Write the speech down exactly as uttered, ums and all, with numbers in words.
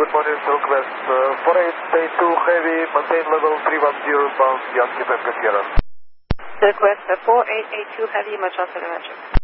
good morning, request uh, four eight eight two heavy, maintain level three one zero, bound Yankee Tango Sierra. Request uh, four eight eight two heavy, Machado Telemetry.